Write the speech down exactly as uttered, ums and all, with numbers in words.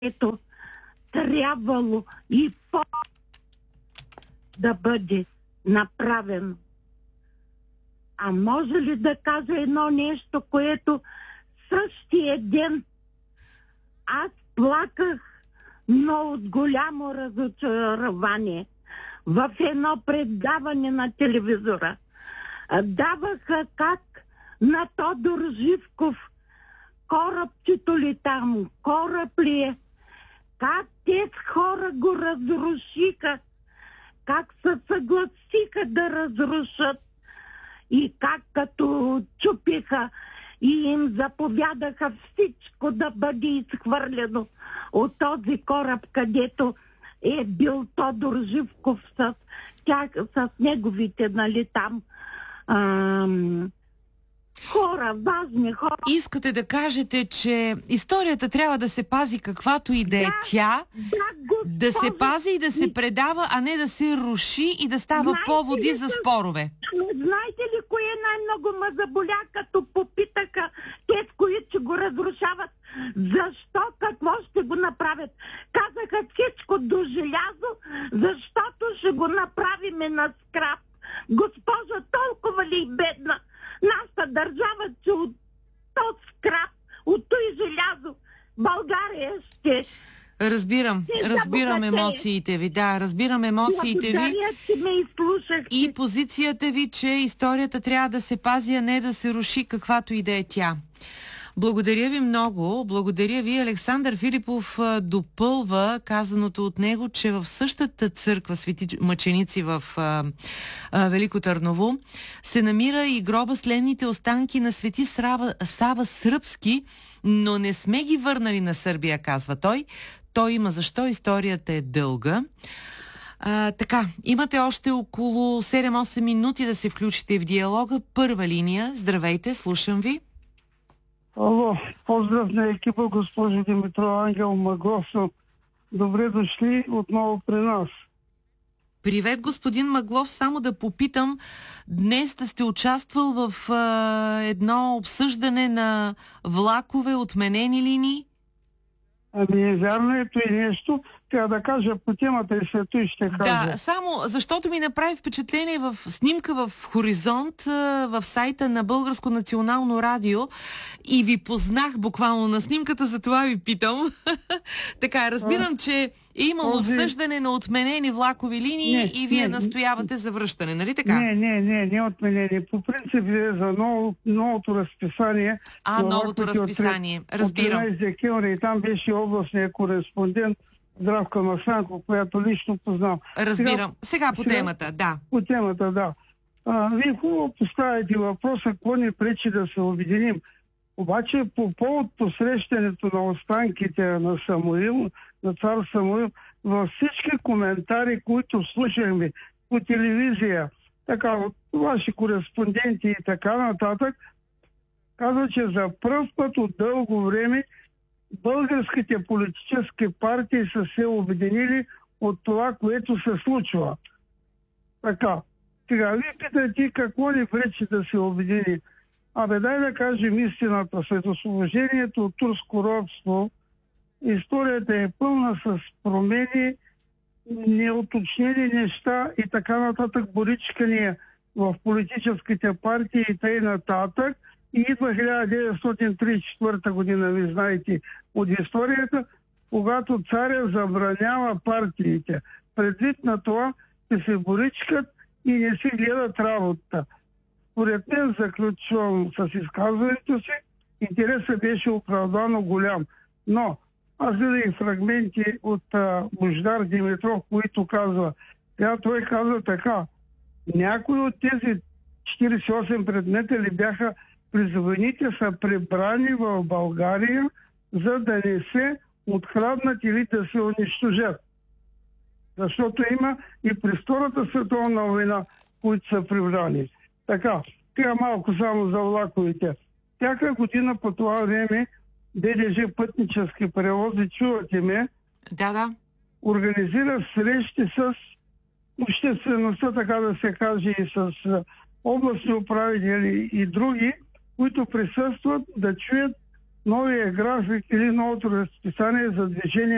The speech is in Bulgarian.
ето трябвало и по да бъде направено. А може ли да кажа едно нещо, което същия ден аз плаках, но от голямо разочарование в едно предаване на телевизора. Даваха как на Тодор Живков корабчето ли там, кораб ли е, как тези хора го разрушиха, как се съгласиха да разрушат и как като чупиха и им заповядаха всичко да бъде изхвърлено от този кораб, където е бил Тодор Живков с, тях, с неговите, нали, там ам, хора, важни хора. Искате да кажете, че историята трябва да се пази каквато и да е да, тя, да, да се пази и да се предава, а не да се руши и да става знаете поводи за спорове. Знаете ли кое най-много ме заболя, като попитаха те, които го разрушават, защо, какво ще го направят? Казаха всичко до желязо, защото ще го направиме на скрап. Госпожа, толкова ли бедна нашата държава, че от този скрап, от той желязо, България ще... Разбирам, разбирам емоциите ви, да, разбирам емоциите ви и позицията ви, че историята трябва да се пази, а не да се руши каквато и да е тя. Благодаря ви много. Благодаря ви. Александър Филипов допълва казаното от него, че в същата църква Свети мъченици в а, а, Велико Търново се намира и гроба с ленните останки на Свети Сава, Сава Сръбски, но не сме ги върнали на Сърбия, казва той. Той има защо, историята е дълга. А, така, имате още около седем-осем минути да се включите в диалога. Първа линия. Здравейте, слушам ви. Алло, поздрав на екипа, госпожо Димитрова, Ангел Маглов. Добре дошли отново при нас. Привет, господин Маглов. Само да попитам, днес да сте участвал в а, едно обсъждане на влакове, отменени линии? Ами, вярно ето и нещо. Трябва да кажа по темата и след това ще кажа. Да, само защото ми направи впечатление в снимка в Хоризонт, в сайта на Българско национално радио и ви познах буквално на снимката, за това ви питам. Така, разбирам, че е имало обсъждане на отменени влакови линии не, и вие не, настоявате за връщане, нали така? Не, не, не, не отменени. По принцип е за ново, новото разписание. А, новото разписание, от, разбирам. От тринайсети декември и там беше областния кореспондент Здравка Масанко, която лично познавам. Разбирам. Сега, сега по сега, темата, да. По темата, да. А, вие хубаво поставяте въпроса, какво ни пречи да се обединим. Обаче по повод посрещането на останките на Самуил, на цар Самуил, във всички коментари, които слушахме по телевизия, така, от ваши кореспонденти и така нататък, казва, че за пръв път от дълго време българските политически партии са се обединили от това, което се случва. Така, сега ви питате какво ни пречи да се обедини. Абе, дай да кажем истината. След освобождението от турско робство, историята е пълна с промени, неуточнени неща и така нататък, боричкания в политическите партии и тъй нататък. И идва хиляда деветстотин тридесет и четвърта година, ви знаете от историята, когато царя забранява партиите. Предвид на това, че се боричкат и не си гледат работата. Поред мен, заключвам с изказването си, интересът беше оправдано голям. Но аз видях фрагменти от а, Божидар Димитров, които казва, тя той казва така, някои от тези четиридесет и осем предмета ли бяха призовените са прибрани в България, за да не се откраднат или да се унищожат. Защото има и през Втората световна война, които са прибрани. Така, сега малко само за влаковите. Всяка година по това време БДЖ пътнически превози, чувате ме, да, да. организира срещи с обществеността, така да се каже, и с областни управители и други, които присъстват да чуят новия график или новото разписание за движение